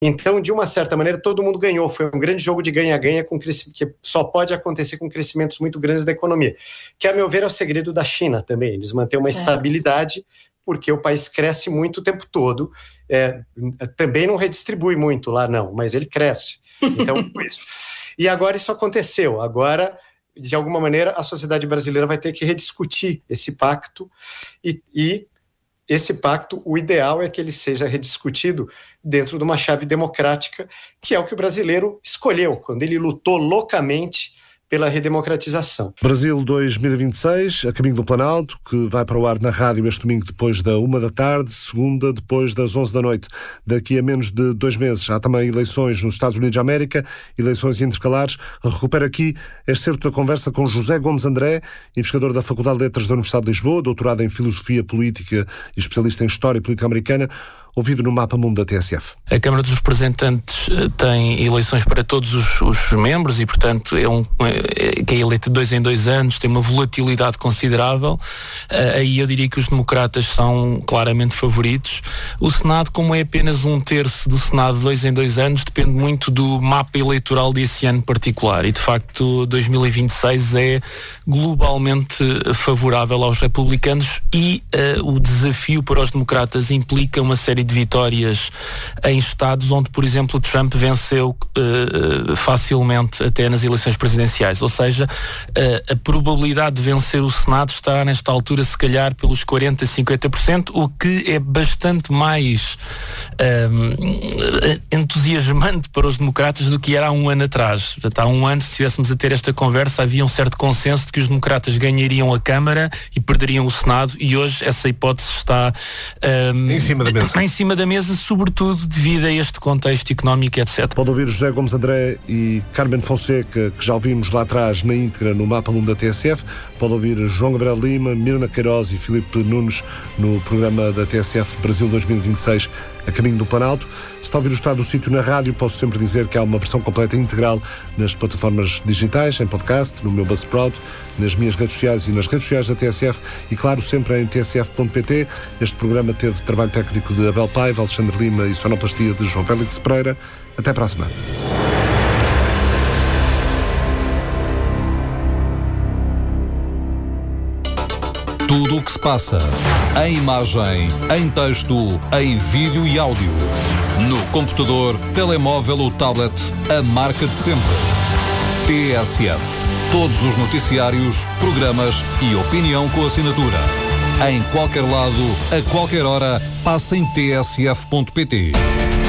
Então, de uma certa maneira, todo mundo ganhou. Foi um grande jogo de ganha-ganha que só pode acontecer com crescimentos muito grandes da economia, que, a meu ver, é o segredo da China também. Eles mantêm uma estabilidade porque o país cresce muito o tempo todo. Também não redistribui muito lá, não, mas ele cresce. Então, por isso. E agora isso aconteceu. Agora, de alguma maneira, a sociedade brasileira vai ter que rediscutir esse pacto e esse pacto, o ideal é que ele seja rediscutido dentro de uma chave democrática, que é o que o brasileiro escolheu, quando ele lutou loucamente pela redemocratização. Brasil 2026, a caminho do Planalto, que vai para o ar na rádio este domingo depois da 13h, segunda depois das 11h. Daqui a menos de 2 meses há também eleições nos Estados Unidos da América, eleições intercalares. Recupero aqui este certo da conversa com José Gomes André, investigador da Faculdade de Letras da Universidade de Lisboa, doutorado em Filosofia Política e especialista em História e Política Americana, ouvido no Mapa Mundo da TSF. A Câmara dos Representantes tem eleições para todos os membros e, portanto, que é eleito de 2 em 2 anos, tem uma volatilidade considerável. Aí eu diria que os democratas são claramente favoritos. O Senado, como é apenas 1/3 do Senado de 2 em 2 anos, depende muito do mapa eleitoral desse ano particular e, de facto, 2026 é globalmente favorável aos republicanos e o desafio para os democratas implica uma série de vitórias em estados onde, por exemplo, Trump venceu facilmente até nas eleições presidenciais. Ou seja, a probabilidade de vencer o Senado está nesta altura se calhar pelos 40%, 50%, o que é bastante mais entusiasmante para os democratas do que era há um ano atrás. Portanto, há um ano, se estivéssemos a ter esta conversa, havia um certo consenso de que os democratas ganhariam a Câmara e perderiam o Senado, e hoje essa hipótese está em cima da mesa. Em cima da mesa, sobretudo devido a este contexto económico, etc. Pode ouvir José Gomes André e Carmen Fonseca, que já ouvimos lá atrás na íntegra no Mapa Mundo da TSF. Pode ouvir João Gabriel Lima, Mirna Queiroz e Filipe Nunes no programa da TSF Brasil 2026, a caminho do Planalto. Se está a ouvir o Estado do Sítio na rádio, posso sempre dizer que há uma versão completa e integral nas plataformas digitais, em podcast, no meu Buzzsprout, nas minhas redes sociais e nas redes sociais da TSF e, claro, sempre em tsf.pt. Este programa teve trabalho técnico de Abel Paiva, Alexandre Lima e sonoplastia de João Félix Pereira. Até para a semana. Tudo o que se passa, em imagem, em texto, em vídeo e áudio. No computador, telemóvel ou tablet, a marca de sempre. TSF. Todos os noticiários, programas e opinião com assinatura. Em qualquer lado, a qualquer hora, passa em tsf.pt.